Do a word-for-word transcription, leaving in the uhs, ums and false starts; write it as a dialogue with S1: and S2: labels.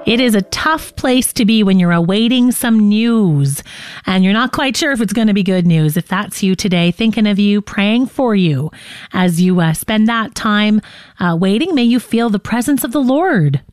S1: It is a tough place to be when you're awaiting some news and you're not quite sure if it's going to be good news. If that's you today, thinking of you, praying for you as you uh, spend that time uh, waiting, may you feel the presence of the Lord.